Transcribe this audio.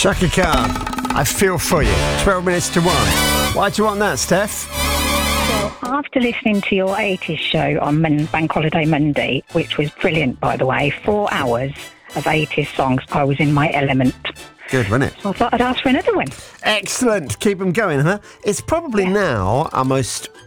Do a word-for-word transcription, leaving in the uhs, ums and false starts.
Shaka Khan, I feel for you. twelve minutes to one. Why do you want that, Steph? Well, after listening to your eighties show on Mon- Bank Holiday Monday, which was brilliant, by the way, four hours of eighties songs, I was in my element. Good, wasn't it? So I thought I'd ask for another one. Excellent. Keep them going, huh? It's probably Yeah. now our most